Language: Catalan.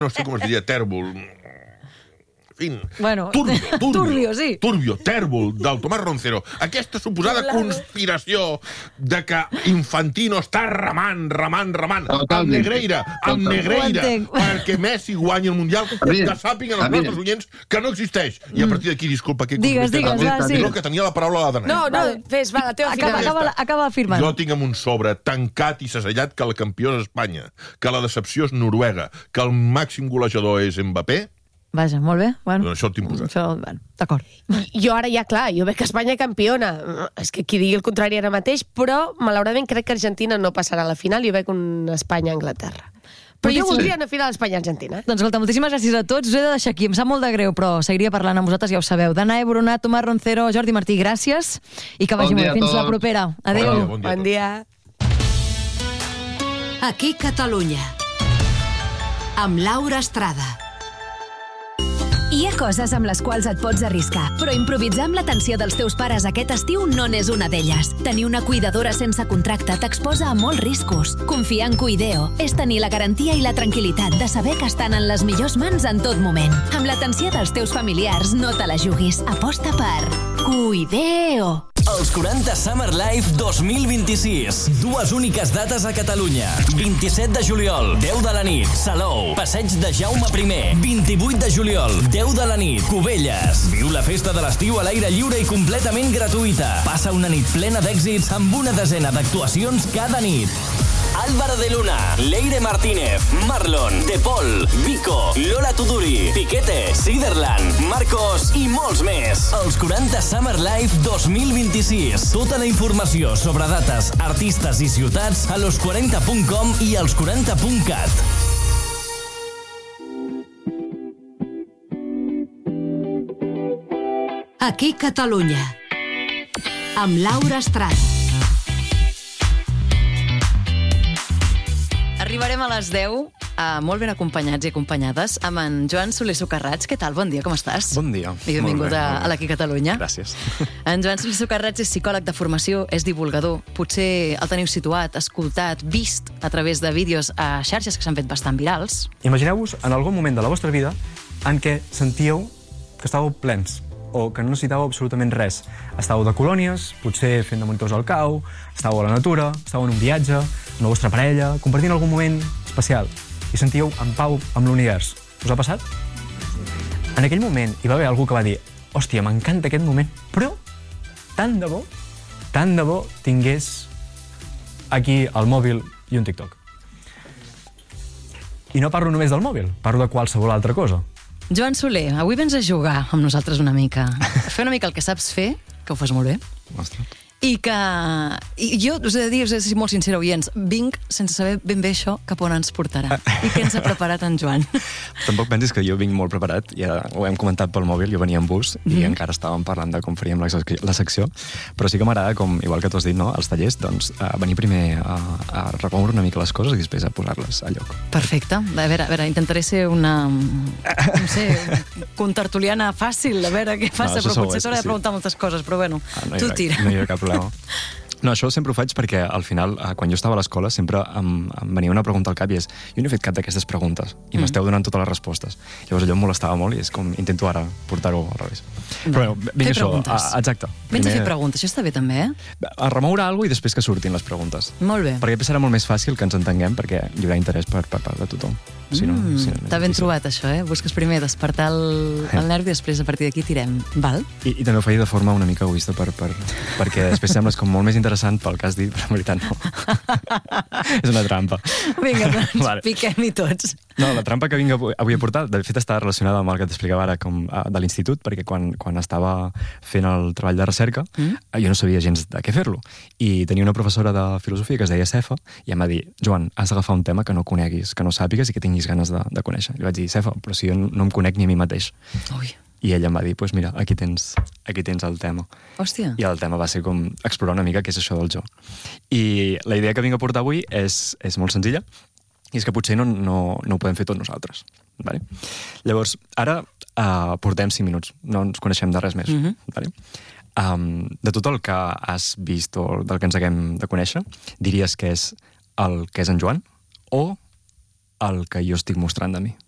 no sé com es diria, tèrbol... Bueno, Turbio, tèrbol, del Tomàs Roncero. Aquesta suposada conspiració de que Infantino està remant amb Negreira, perquè Messi guanyi el Mundial, que sàpiguen els nostres oients que no existeix. I a partir d'aquí, disculpa, que digues, que tenia la paraula a la Danai. No, fes, va, la teva final. Acaba afirmant. Jo tinc amb un sobre tancat i segellat que el campió és Espanya, que la decepció és Noruega, que el màxim golejador és Mbappé. Vaja, molt bé. Bueno, això ho tinc posat. D'acord. Jo ara ja, clar, jo veig que Espanya campiona. És que qui digui el contrari ara mateix, però malauradament crec que Argentina no passarà a la final. Jo veig un Espanya-Anglaterra. Però jo voldria anar a final Espanya-Argentina. Doncs escolta, moltíssimes gràcies a tots. Us he de deixar aquí. Em sap molt de greu, però seguiria parlant amb vosaltres, ja ho sabeu. Danae Boronat, Tomàs Roncero, Jordi Martí, gràcies. I que vagi molt bé. Fins la propera. Adéu. Bon dia. Aquí Catalunya. Amb Laura Estrada. Hi ha coses amb les quals et pots arriscar, però improvisar amb l'atenció dels teus pares aquest estiu no n'és una d'elles. Tenir una cuidadora sense contracte t'exposa a molts riscos. Confiar en Cuideo és tenir la garantia i la tranquil·litat de saber que estan en les millors mans en tot moment. Amb l'atenció dels teus familiars no te la juguis. Aposta per Cuideo. Els 40 Summer Life 2026. Dues úniques dates a Catalunya. 27 de juliol, 10 de la nit, Salou, Passeig de Jaume I. 28 de juliol, 10 de la nit, Cubelles. Viu la festa de l'estiu a l'aire lliure i completament gratuïta. Passa una nit plena d'èxits amb una desena d'actuacions cada nit. Álvaro de Luna, Leire Martínez, Marlon, De Paul, Vico, Lola Tuduri, Piquete, Siderland, Marcos i molts més. Els 40 Summer Life 2026. Tota la informació sobre dates, artistes i ciutats a los40.com i als40.cat. Aquí Catalunya. Amb Laura Estrada. Arribarem a les 10, molt ben acompanyats i acompanyades, amb en Joan Soler Socarrats. Què tal? Bon dia, com estàs? Bon dia. I benvingut a l'Aquí Catalunya. Gràcies. En Joan Soler Socarrats és psicòleg de formació, és divulgador. Potser el teniu situat, escoltat, vist a través de vídeos a xarxes que s'han fet bastant virals. Imagineu-vos en algun moment de la vostra vida en què sentíeu que estàveu plens o que no necessitàveu absolutament res. Estàveu de colònies, potser fent de monitors al cau, estàveu a la natura, estàveu en un viatge, amb la vostra parella, compartint algun moment especial i sentíeu en pau amb l'univers. Us ha passat? En aquell moment hi va haver algú que va dir hòstia, m'encanta aquest moment, però tant de bo tingués aquí el mòbil i un TikTok. I no parlo només del mòbil, parlo de qualsevol altra cosa. Joan Soler, avui vens a jugar amb nosaltres una mica. Fer una mica el que saps fer, que ho fas molt bé. Ostres. I jo us he de dir, us he de ser molt sincera, oients, vinc sense saber ben bé això cap on ens portarà. I què ens ha preparat en Joan? Tampoc pensis que jo vinc molt preparat, ja ho hem comentat pel mòbil, jo venia en bus i encara estàvem parlant de com faríem la secció, però sí que m'agrada, com igual que tu has dit, no, als tallers, doncs venir primer a remoure una mica les coses i després a posar-les a lloc. Perfecte. A veure, intentaré ser una, no sé, contertuliana fàcil, a veure què passa, però potser t'hauré de preguntar moltes coses, però bueno, tu tira. No hi ha cap problema. No, això sempre ho faig perquè al final, quan jo estava a l'escola, sempre em venia una pregunta al cap i és jo no he fet cap d'aquestes preguntes i m'esteu donant totes les respostes. Llavors allò em molestava molt i és com intento ara portar-ho al revés. Però vinc això, exacte. Vens a fer preguntes, això està bé també, A remoure alguna cosa i després que surtin les preguntes. Molt bé. Perquè serà molt més fàcil que ens entenguem perquè hi haurà interès per part de tothom. T'ha ben trobat això, Busques primer despertar el nervi i després a partir d'aquí tirem, val? I també ho feia de forma una mica egoista perquè després sembles com molt més interessant pel que has dit, però en veritat no. És una trampa. Vinga, doncs piquem-hi tots. No, la trampa que vinc avui a portar, de fet està relacionada amb el que t'explicava ara de l'institut, perquè quan estava fent el treball de recerca jo no sabia gens de què fer-lo. I tenia una professora de filosofia que es deia Cefa i em va dir, Joan, has d'agafar un tema que no coneguis, que no sàpigues i que tinguis ganes de conèixer. I vaig dir, Cefa, però si jo no em conec ni a mi mateix. Ui. I ella em va dir, doncs mira, aquí tens el tema. Hòstia. I el tema va ser com explorar una mica què és això del jo. I la idea que vinc a portar avui és molt senzilla, i és que potser no ho podem fer tots nosaltres. Vale? Llavors, ara portem 5 minuts, no ens coneixem de res més. Vale? De tot el que has vist o del que ens haguem de conèixer, diries que és el que és en Joan o el que jo estic mostrant de mi?